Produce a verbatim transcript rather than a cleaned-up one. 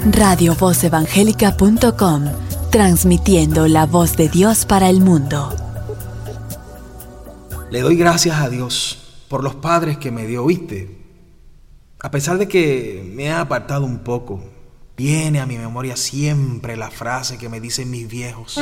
radio voz evangélica punto com, transmitiendo la voz de Dios para el mundo. Le doy gracias a Dios por los padres que me dio, ¿viste? A pesar de que me ha apartado un poco, viene a mi memoria siempre la frase que me dicen mis viejos: